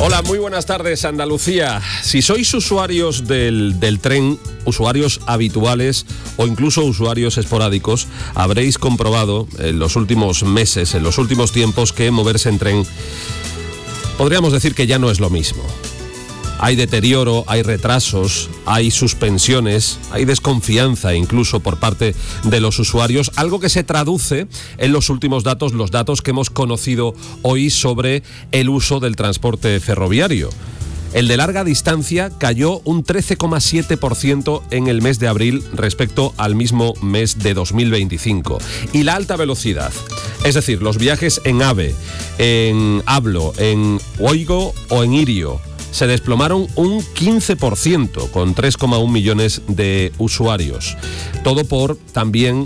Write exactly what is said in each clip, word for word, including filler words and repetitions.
Hola, muy buenas tardes, Andalucía. Si sois usuarios del, del tren, usuarios habituales o incluso usuarios esporádicos, habréis comprobado en los últimos meses, en los últimos tiempos, que moverse en tren, podríamos decir que ya no es lo mismo. Hay deterioro, hay retrasos, hay suspensiones, hay desconfianza incluso por parte de los usuarios, algo que se traduce en los últimos datos, los datos que hemos conocido hoy sobre el uso del transporte ferroviario. El de larga distancia cayó un trece coma siete por ciento en el mes de abril respecto al mismo mes de dos mil veinticinco. Y la alta velocidad, es decir, los viajes en AVE, en Hablo, en Oigo o en Irio, se desplomaron un quince por ciento con tres coma uno millones de usuarios. Todo por también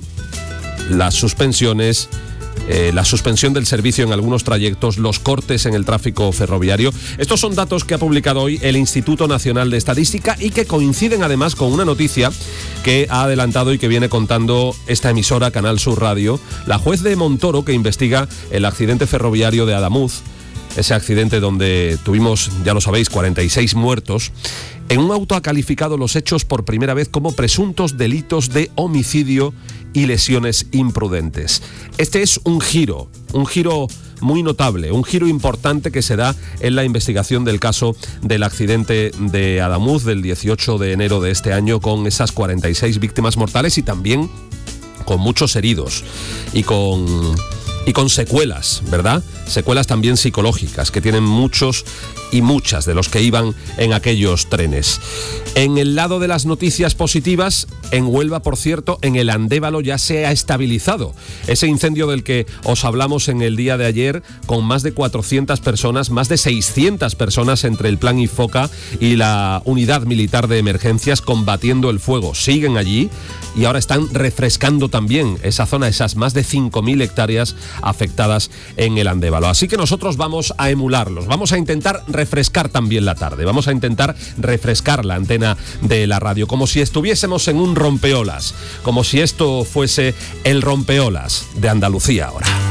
las suspensiones, eh, la suspensión del servicio en algunos trayectos, los cortes en el tráfico ferroviario. Estos son datos que ha publicado hoy el Instituto Nacional de Estadística y que coinciden además con una noticia que ha adelantado y que viene contando esta emisora, Canal Sur Radio. La juez de Montoro, que investiga el accidente ferroviario de Adamuz, ese accidente donde tuvimos, ya lo sabéis, cuarenta y seis muertos, en un auto ha calificado los hechos por primera vez como presuntos delitos de homicidio y lesiones imprudentes. Este es un giro, un giro muy notable, un giro importante que se da en la investigación del caso del accidente de Adamuz del dieciocho de enero de este año, con esas cuarenta y seis víctimas mortales y también con muchos heridos y con... Y con secuelas, ¿verdad? Secuelas también psicológicas que tienen muchos y muchas de los que iban en aquellos trenes. En el lado de las noticias positivas, en Huelva, por cierto, en el Andévalo ya se ha estabilizado ese incendio del que os hablamos en el día de ayer, con más de cuatrocientas personas, más de seiscientas personas entre el Plan IFOCA y la Unidad Militar de Emergencias combatiendo el fuego. Siguen allí y ahora están refrescando también esa zona, esas más de cinco mil hectáreas afectadas en el Andévalo. Así que nosotros vamos a emularlos, vamos a intentar refrescar también la tarde, vamos a intentar refrescar la antena de la radio, como si estuviésemos en un rompeolas, como si esto fuese el rompeolas de Andalucía ahora.